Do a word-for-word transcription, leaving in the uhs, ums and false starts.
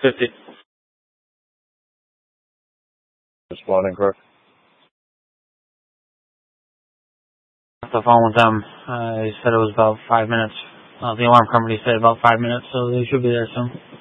fifty. Responding, Crook. Off the phone with them. Uh, he said it was about five minutes. Uh, the alarm company said about five minutes, so they should be there soon.